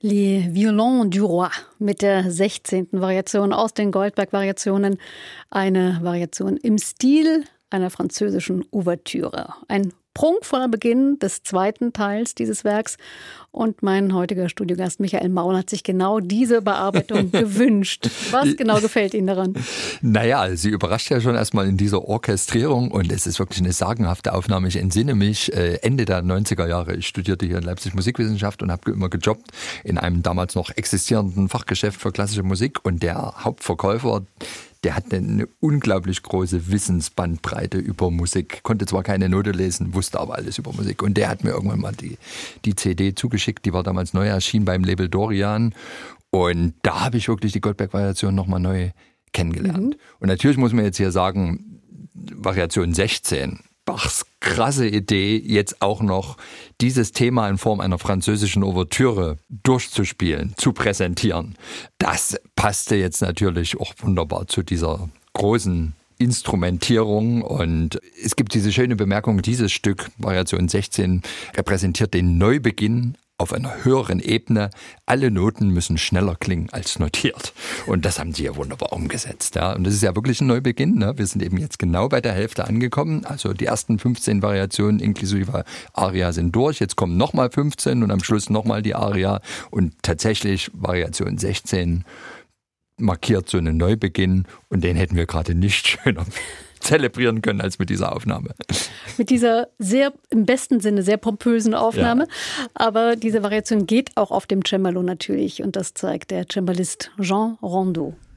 Les Violons du Roi mit der 16. Variation aus den Goldberg-Variationen. Eine Variation im Stil einer französischen Ouvertüre. Ein prunkvoller Beginn des zweiten Teils dieses Werks. Und mein heutiger Studiogast Michael Maul hat sich genau diese Bearbeitung gewünscht. Was genau gefällt Ihnen daran? Naja, sie überrascht ja schon erstmal in dieser Orchestrierung und es ist wirklich eine sagenhafte Aufnahme. Ich entsinne mich, Ende der 90er Jahre, ich studierte hier in Leipzig Musikwissenschaft und habe immer gejobbt in einem damals noch existierenden Fachgeschäft für klassische Musik und der Hauptverkäufer, der hat eine unglaublich große Wissensbandbreite über Musik. Konnte zwar keine Note lesen, wusste aber alles über Musik. Und der hat mir irgendwann mal die CD zugeschickt. Die war damals neu erschienen beim Label Dorian. Und da habe ich wirklich die Goldberg-Variation nochmal neu kennengelernt. Und natürlich muss man jetzt hier sagen, Variation 16. Bachs krasse Idee, jetzt auch noch dieses Thema in Form einer französischen Ouvertüre durchzuspielen, zu präsentieren. Das passte jetzt natürlich auch wunderbar zu dieser großen Instrumentierung. Und es gibt diese schöne Bemerkung, dieses Stück, Variation 16, repräsentiert den Neubeginn auf einer höheren Ebene. Alle Noten müssen schneller klingen als notiert. Und das haben sie ja wunderbar umgesetzt. Ja. Und das ist ja wirklich ein Neubeginn. Ne? Wir sind eben jetzt genau bei der Hälfte angekommen. Also die ersten 15 Variationen inklusive Aria sind durch. Jetzt kommen nochmal 15 und am Schluss nochmal die Aria. Und tatsächlich Variation 16 markiert so einen Neubeginn. Und den hätten wir gerade nicht schöner zelebrieren können als mit dieser Aufnahme. Mit dieser sehr, im besten Sinne, sehr pompösen Aufnahme. Ja. Aber diese Variation geht auch auf dem Cembalo natürlich. Und das zeigt der Cembalist Jean Rondeau.